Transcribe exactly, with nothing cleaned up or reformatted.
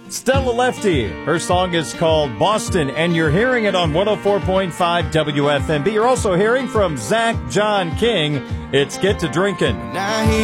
Stella Lefty. Her song is called Boston, and you're hearing it on one oh four point five W F M B. You're also hearing from Zach John King. It's Get to Drinkin'.